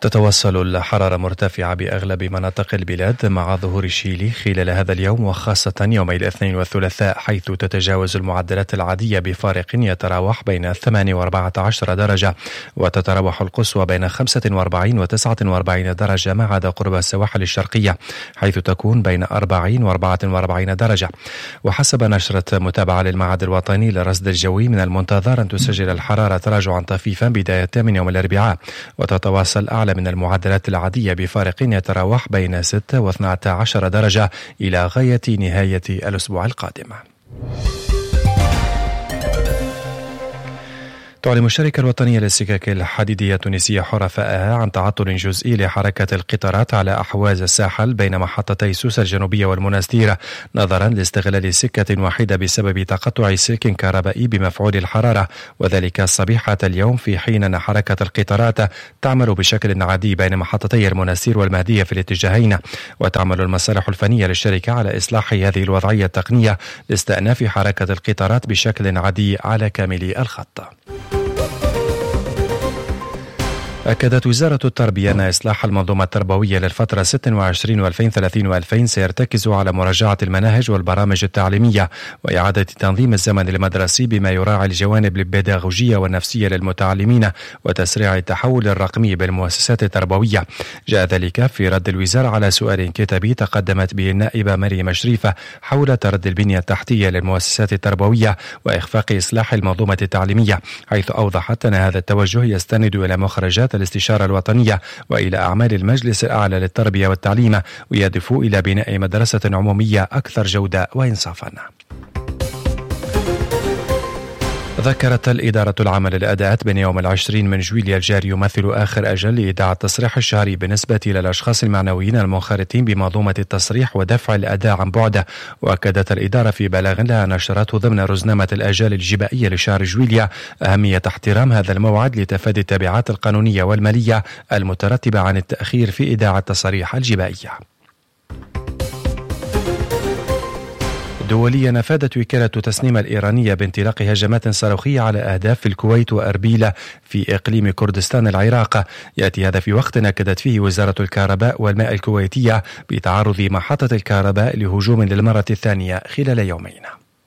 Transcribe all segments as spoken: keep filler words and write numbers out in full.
تتوصل الحرارة مرتفعة بأغلب مناطق البلاد مع ظهور الشيلي خلال هذا اليوم، وخاصة يومي الاثنين والثلاثاء، حيث تتجاوز المعدلات العادية بفارق يتراوح بين ثمانية وأربعة عشر درجة، وتتراوح القصوى بين خمسة وأربعين وتسعة وأربعين درجة ما عدا قرب السواحل الشرقية، حيث تكون بين أربعين وأربعة وأربعين درجة. وحسب نشرة متابعة للمعهد الوطني للرصد الجوي، من المنتظر أن تسجل الحرارة تراجعا طفيفا بداية من يوم الأربعاء، وتتواصل أعلى من المعدلات العادية بفارق يتراوح بين ستة واثني عشر درجة إلى غاية نهاية الأسبوع القادم. تعلن الشركة الوطنية للسكك الحديدية التونسية حرفائها عن تعطل جزئي لحركة القطارات على أحواز الساحل بين محطتي سوسة الجنوبية والمنستير، نظرا لاستغلال سكة واحدة بسبب تقطع سلك كهربائي بمفعول الحرارة، وذلك صبيحة اليوم، في حين أن حركة القطارات تعمل بشكل عادي بين محطتي المنستير والمهدية في الاتجاهين. وتعمل المصالح الفنية للشركة على إصلاح هذه الوضعية التقنية لاستئناف حركة القطارات بشكل عادي على كامل الخط. أكدت وزارة التربية أن إصلاح المنظومة التربوية للفترة ستة وعشرين وألفين وثلاثين وألفين سيرتكز على مراجعة المناهج والبرامج التعليمية وإعادة تنظيم الزمن المدرسي بما يراعي الجوانب البيداغوجية والنفسية للمتعلمين وتسريع التحول الرقمي بالمؤسسات التربوية. جاء ذلك في رد الوزارة على سؤال كتابي تقدمت به النائبة مريم شريفة حول ترد البنية التحتية للمؤسسات التربوية وإخفاق إصلاح المنظومة التعليمية، حيث أوضحت أن هذا التوجه يستند إلى مخرجات الاستشارة الوطنية وإلى أعمال المجلس الأعلى للتربية والتعليم، ويهدف إلى بناء مدرسة عمومية أكثر جودة وإنصافا. ذكرت الإدارة العامة للأداءات بأن يوم العشرين من جويليا الجاري يمثل آخر أجل لإيداع التصريح الشهري بالنسبة للأشخاص المعنويين المنخرطين بمنظومة التصريح ودفع الأداء عن بعد. وأكدت الإدارة في بلاغ لها نشرته ضمن رزنامة الآجال الجبائية لشهر جويليا أهمية احترام هذا الموعد لتفادي التبعات القانونية والمالية المترتبة عن التأخير في إيداع التصاريح الجبائية. دوليا، أفادت وكالة تسنيم الإيرانية بانطلاق هجمات صاروخية على أهداف في الكويت وأربيل في إقليم كردستان العراق. يأتي هذا في وقت أكدت فيه وزارة الكهرباء والماء الكويتية بتعرض محطة الكهرباء لهجوم للمرة الثانية خلال يومين.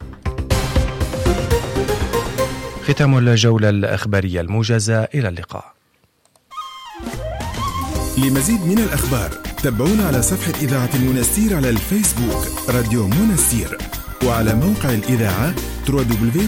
ختام الجولة الأخبارية الموجزة، إلى اللقاء. لمزيد من الأخبار تابعونا على صفحة إذاعة المنستير على الفيسبوك راديو منستير، وعلى موقع الإذاعة دبليو دبليو دبليو